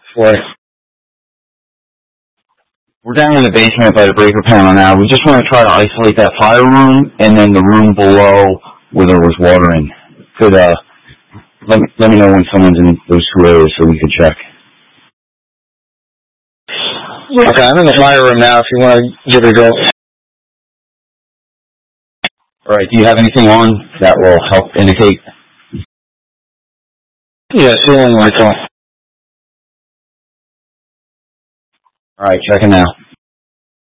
for it. We're down in the basement by the breaker panel now. We just want to try to isolate that fire room and then the room below where there was water in. Could let me know when someone's in those two areas so we could check. Okay, I'm in the fire room now if you want to give it a go. All right, do you have anything on that will help indicate? Yeah, ceiling lights on. All right, checking now.